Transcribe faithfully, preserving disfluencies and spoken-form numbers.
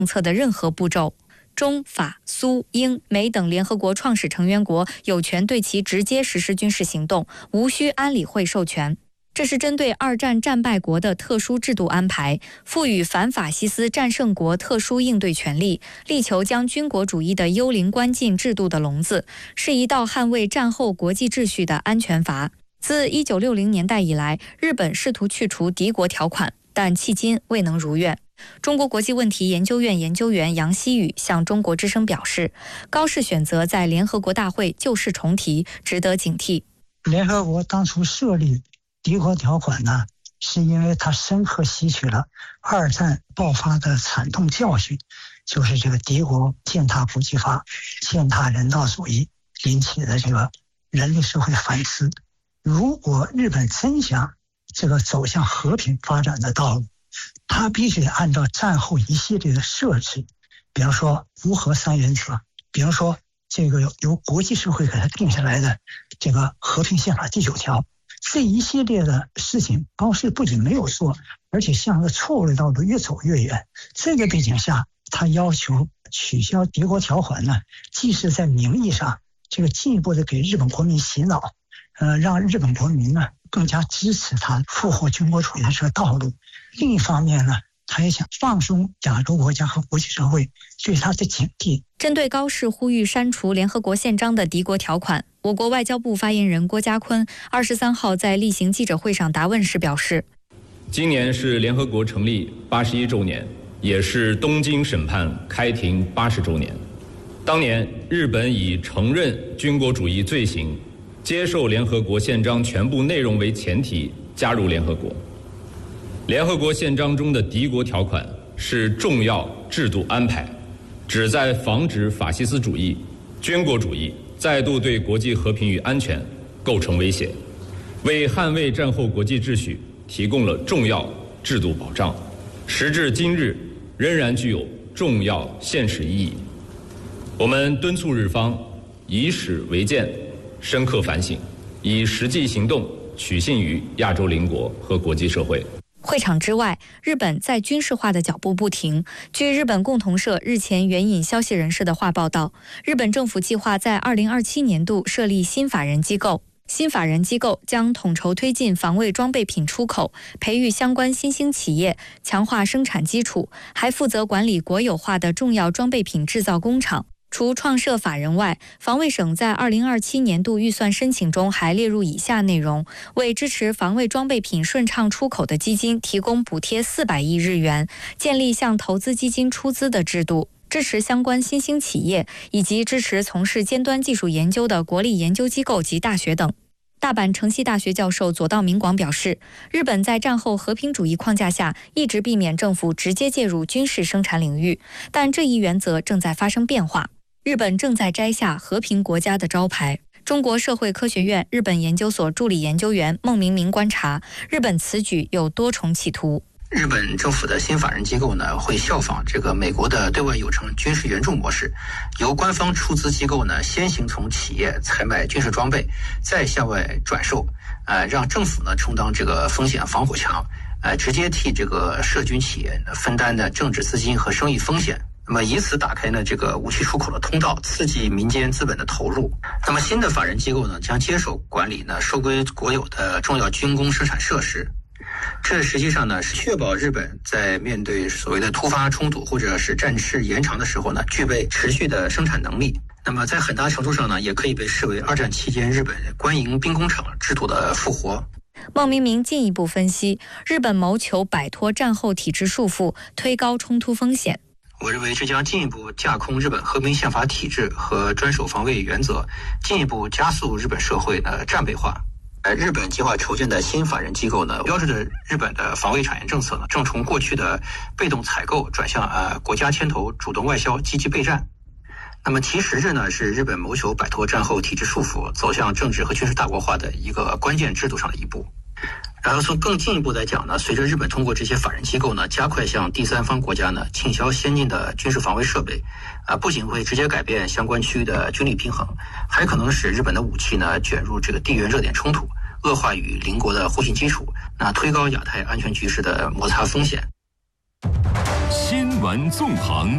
政策的任何步骤。中、法、苏、英、美等联合国创始成员国有权对其直接实施军事行动，无需安理会授权。这是针对二战战败国的特殊制度安排，赋予反法西斯战胜国特殊应对权利，力求将军国主义的幽灵关进制度的笼子，是一道捍卫战后国际秩序的安全阀。自一九六零年代以来，日本试图去除敌国条款，但迄今未能如愿。中国国际问题研究院研究员杨希宇向中国之声表示，高市选择在联合国大会旧事重提，值得警惕。 联合国当初设立敌国条款呢，是因为它深刻吸取了二战爆发的惨痛教训，就是这个敌国践踏国际法、践踏人道主义引起的这个人类社会反思。如果日本真想这个走向和平发展的道路，它必须按照战后一系列的设置，比方说无核三原则，比方说这个由国际社会给它定下来的这个和平宪法第九条，这一系列的事情，高市不仅没有做，而且向着错误的道路越走越远。这个背景下，他要求取消敌国条款呢，既是在名义上这个进一步的给日本国民洗脑，呃，让日本国民呢更加支持他复活军国主义的这个道路。另一方面呢，他也想放松亚洲国家和国际社会对他的警惕。 针对高市呼吁删除联合国宪章的敌国条款，我国外交部发言人郭家坤二十三号在例行记者会上答问时表示， 今年是联合国成立八十一周年，也是东京审判开庭八十周年。当年日本以承认军国主义罪行、接受联合国宪章全部内容为前提加入联合国。联合国宪章中的敌国条款是重要制度安排，旨在防止法西斯主义、军国主义再度对国际和平与安全构成威胁，为捍卫战后国际秩序提供了重要制度保障，时至今日仍然具有重要现实意义。我们敦促日方以史为鉴，深刻反省，以实际行动取信于亚洲邻国和国际社会。 会场之外，日本在军事化的脚步不停。据日本共同社日前援引消息人士的话报道，日本政府计划在二零二七年度设立新法人机构，新法人机构将统筹推进防卫装备品出口，培育相关新兴企业，强化生产基础，还负责管理国有化的重要装备品制造工厂。除创设法人外，防卫省在二零二七年度预算申请中还列入以下内容：为支持防卫装备品顺畅出口的基金提供补贴四百亿日元，建立向投资基金出资的制度，支持相关新兴企业，以及支持从事尖端技术研究的国立研究机构及大学等。大阪城西大学教授佐道明广表示，日本在战后和平主义框架下一直避免政府直接介入军事生产领域，但这一原则正在发生变化。日本正在摘下和平国家的招牌。中国社会科学院日本研究所助理研究员孟明明观察，日本此举有多重企图。 日本政府的新法人机构呢，会效仿这个美国的对外有偿军事援助模式，由官方出资机构呢先行从企业采买军事装备，再向外转售，呃，让政府呢充当这个风险防火墙，呃，直接替这个涉军企业分担的政治资金和生意风险。那么以此打开呢这个武器出口的通道，刺激民间资本的投入。那么新的法人机构呢将接手管理呢收归国有的重要军工生产设施。这实际上呢是确保日本在面对所谓的突发冲突或者是战事延长的时候呢，具备持续的生产能力。那么在很大程度上呢，也可以被视为二战期间日本官营兵工厂制度的复活。 孟明明进一步分析，日本谋求摆脱战后体制束缚，推高冲突风险。 我认为这将进一步架空日本和平宪法体制和专守防卫原则，进一步加速日本社会的战备化。呃，日本计划筹建的新法人机构呢，标志着日本的防卫产业政策呢，正从过去的被动采购转向呃国家牵头、主动外销、积极备战。那么其实质呢，是日本谋求摆脱战后体制束缚，走向政治和军事大国化的一个关键制度上的一步。然后从更进一步来讲呢，随着日本通过这些法人机构呢，加快向第三方国家呢倾销先进的军事防卫设备，啊、呃，不仅会直接改变相关区域的军力平衡，还可能使日本的武器呢卷入这个地缘热点冲突，恶化与邻国的互信基础，那推高亚太安全局势的摩擦风险。 新闻纵横。